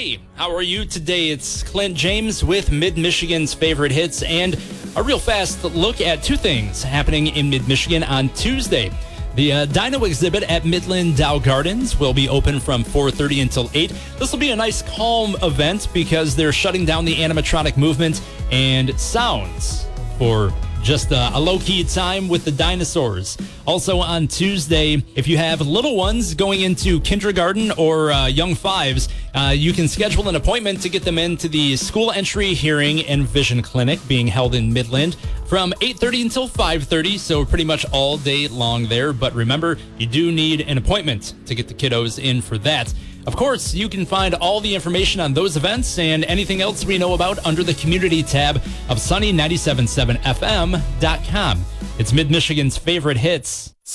Hey, how are you today? It's Clint James with Mid-Michigan's favorite hits and a real fast look at two things happening in Mid-Michigan on Tuesday. The Dino exhibit at Midland Dow Gardens will be open from 4:30 until 8. This will be a nice, calm event because they're shutting down the animatronic movement and sounds for just a low-key time with the dinosaurs. Also on Tuesday, if you have little ones going into kindergarten or young fives, you can schedule an appointment to get them into the school entry hearing and vision clinic being held in Midland from 8:30 until 5:30, so pretty much all day long there. But remember, you do need an appointment to get the kiddos in for that. Of course, you can find all the information on those events and anything else we know about under the community tab of sunny977fm.com. It's Mid-Michigan's favorite hits.